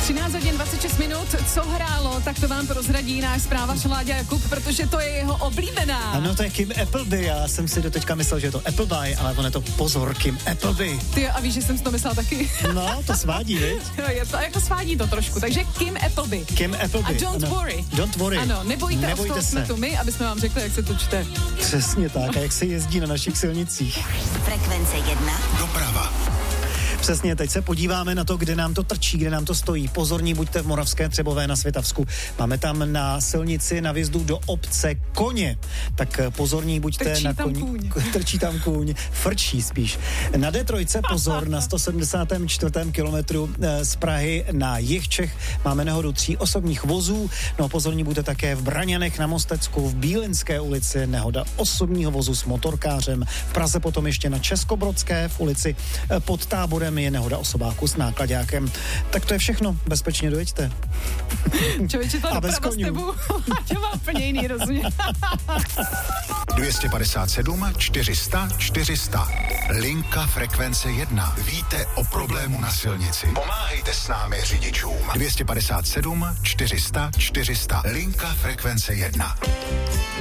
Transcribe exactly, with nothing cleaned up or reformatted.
třináct hodin dvacet šest minut, co hrálo, tak to vám prozradí náš zprávař Láďa Jakub, protože to je jeho oblíbená. Ano, to je Kim Appleby, já jsem si doteďka myslel, že je to Appleby, ale on je to pozor, Kim Appleby. Ty a víš, že jsem si to myslela taky. No, to svádí, viď? Je to jako svádí to trošku, takže Kim Appleby. Kim Appleby. A don't ano. worry. Don't worry. Ano, nebojte, nebojte o toho jsme tu my, aby jsme vám řekli, jak se to čte. Přesně tak, a jak se jezdí na našich silnicích. Frekvence jedna. Doprava. Přesně, teď se podíváme na to, kde nám to trčí, kde nám to stojí. Pozorní buďte v Moravské Třebové na Svitavsku. Máme tam na silnici na vjezdu do obce koně. Tak pozorní buďte trčí na tam koní. Kůň. Trčí tam kůň. Frčí spíš. Na dé tři pozor na sto sedmdesátém čtvrtém kilometru z Prahy na jih Čech. Máme nehodu tří osobních vozů. No pozorní buďte také v Braňanech na Mostecku, v Bílinské ulici nehoda osobního vozu s motorkářem. V Praze potom ještě na Českobrodské v ulici pod Táborem je nehoda osobáku s náklaďákem. Tak to je všechno. Bezpečně dojeďte. Člověče, ta doprava s tebou. Láďa má úplně jiný rozumět. dvě stě padesát sedm čtyři sta čtyři sta. Linka Frekvence jedna. Víte o problému na silnici. Pomáhejte s námi řidičům. dvě stě padesát sedm čtyři sta čtyři sta. Linka Frekvence jedna.